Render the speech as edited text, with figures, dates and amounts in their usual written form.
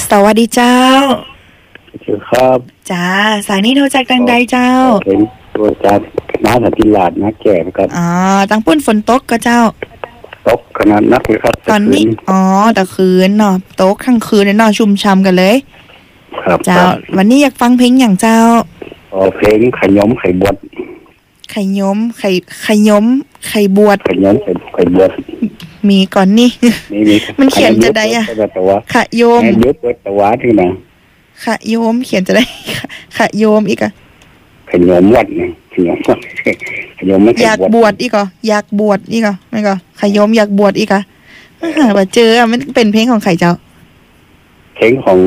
สวัสดีเจ้าชื่อครับจ้าสายนี้โทรจากดังใดเจ้าเป็นตัวจากน้าสันติลาดนะแก่ครับตั้งปุ้นฝนตกก็เจ้าตกขนาดนักเลยครับตอนนี้แต่คืนเนาะตกทั้งคืนเลยเนาะชุ่มช่ำกันเลยครับเจ้าวันนี้อยากฟังเพลงอย่างเจ้าเพลงไข่ย้อมไข่บวชไข่ย้อมไข่ย้อมไข่บวชไข่ย้อมไข่บวชมีก่อนนี่มันเขียนจะได้อะขะโยมยุบตะวะที่ไหนขะโยมเขียนจะได้ขะโยมอีกอะไข่ย้อมวัดไงไข่ย้อมวัดไข่ย้อมไม่อยากบวชอีกอ่ะอยากบวชอีกอ่ะไม่ก็ขะโยมอยากบวชอีกอ่ะว่าเจอมันเป็นเพลงของใครเจ้าเพลงของ